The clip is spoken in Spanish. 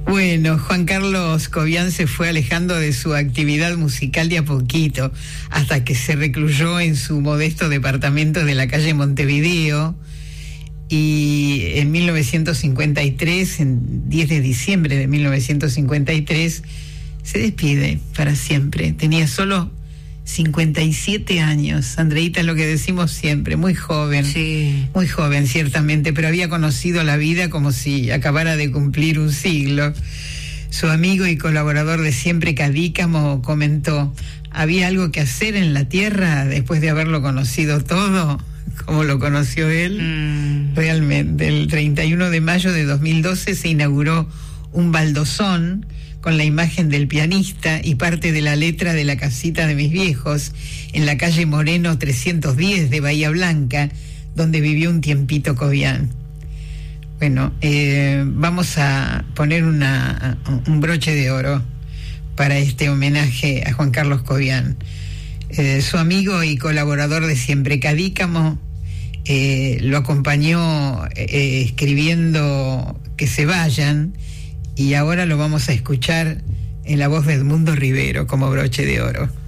Bueno, Juan Carlos Cobian se fue alejando de su actividad musical de a poquito, hasta que se recluyó en su modesto departamento de la calle Montevideo, y en 1953, en 10 de diciembre de 1953, se despide para siempre. Tenía solo 57 años, Andreita, lo que decimos siempre, muy joven, Sí. muy joven ciertamente, pero había conocido la vida como si acabara de cumplir un siglo. Su amigo y colaborador de siempre, Cadícamo, comentó: había algo que hacer en la tierra después de haberlo conocido todo, como lo conoció él. Realmente, el 31 de mayo de 2012 se inauguró un baldosón con la imagen del pianista y parte de la letra de La casita de mis viejos, en la calle Moreno 310 de Bahía Blanca, donde vivió un tiempito Cobian. Bueno, vamos a poner un broche de oro para este homenaje a Juan Carlos Cobian. Su amigo y colaborador de siempre, Cadícamo, lo acompañó escribiendo Que se vayan, y ahora lo vamos a escuchar en la voz de Edmundo Rivero como broche de oro.